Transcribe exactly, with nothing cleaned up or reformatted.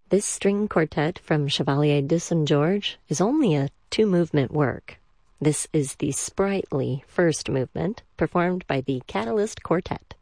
This string quartet from Chevalier de Saint George is only a two-movement work. This is the sprightly first movement, performed by the Catalyst Quartet.